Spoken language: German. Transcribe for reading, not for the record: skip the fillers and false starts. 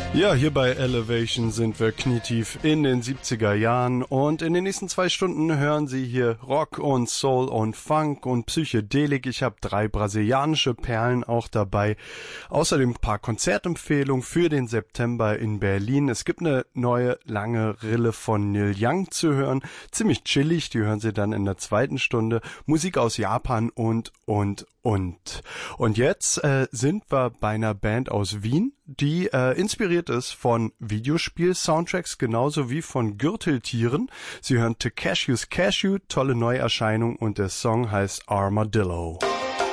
Ja, hier bei Elevation sind wir knietief in den 70er Jahren und in den nächsten 2 Stunden hören Sie hier Rock und Soul und Funk und Psychedelik. Ich habe 3 brasilianische Perlen auch dabei. Außerdem ein paar Konzertempfehlungen für den September in Berlin. Es gibt eine neue lange Rille von Neil Young zu hören. Ziemlich chillig, die hören Sie dann in der 2. Stunde. Musik aus Japan und. Und jetzt sind wir bei einer Band aus Wien, die inspiriert ist von Videospiel-Soundtracks genauso wie von Gürteltieren. Sie hören Takeshi's Cashew, tolle Neuerscheinung und der Song heißt Armadillo.